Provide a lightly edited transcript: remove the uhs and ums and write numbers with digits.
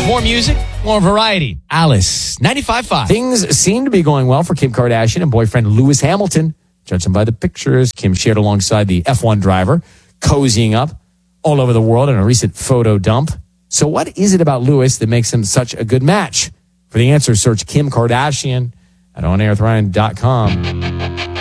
More music, more variety. Alice, 95.5. Things seem to be going well for Kim Kardashian and boyfriend Lewis Hamilton. Judging by the pictures Kim shared alongside the F1 driver, cozying up all over the world in a recent photo dump. So what is it about Lewis that makes him such a good match? For the answer, search Kim Kardashian at onairwithryan.com.